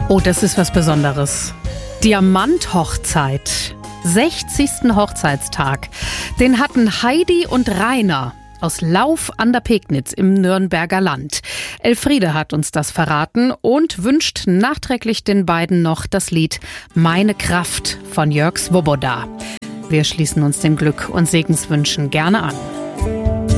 Oh, das ist was Besonderes. Diamanthochzeit. 60. Hochzeitstag. Den hatten Heidi und Rainer aus Lauf an der Pegnitz im Nürnberger Land. Elfriede hat uns das verraten und wünscht nachträglich den beiden noch das Lied Meine Kraft von Jörg Swoboda. Wir schließen uns dem Glück und Segenswünschen gerne an.